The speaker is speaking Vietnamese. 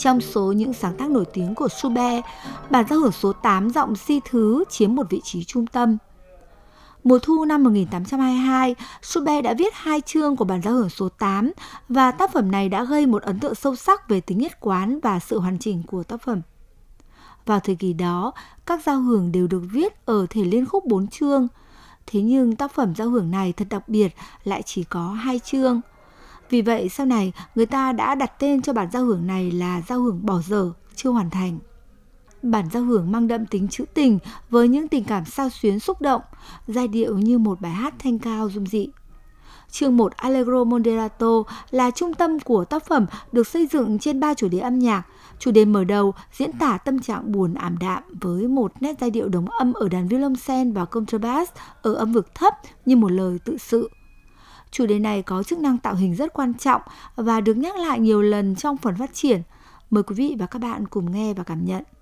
Trong số những sáng tác nổi tiếng của Schubert, bản giao hưởng số 8 giọng si thứ chiếm một vị trí trung tâm. Mùa thu năm 1822, Schubert đã viết 2 chương của bản giao hưởng số 8 và tác phẩm này đã gây một ấn tượng sâu sắc về tính nhất quán và sự hoàn chỉnh của tác phẩm. Vào thời kỳ đó, các giao hưởng đều được viết ở thể liên khúc 4 chương. Thế nhưng tác phẩm giao hưởng này thật đặc biệt lại chỉ có 2 chương. Vì vậy sau này người ta đã đặt tên cho bản giao hưởng này là giao hưởng bỏ dở, chưa hoàn thành. Bản giao hưởng mang đậm tính trữ tình với những tình cảm xao xuyến xúc động, giai điệu như một bài hát thanh cao dung dị. Chương 1 Allegro Moderato là trung tâm của tác phẩm, được xây dựng trên 3 chủ đề âm nhạc. Chủ đề mở đầu diễn tả tâm trạng buồn ảm đạm với một nét giai điệu đồng âm ở đàn violoncel và contrabass ở âm vực thấp như một lời tự sự. Chủ đề này có chức năng tạo hình rất quan trọng và được nhắc lại nhiều lần trong phần phát triển. Mời quý vị và các bạn cùng nghe và cảm nhận.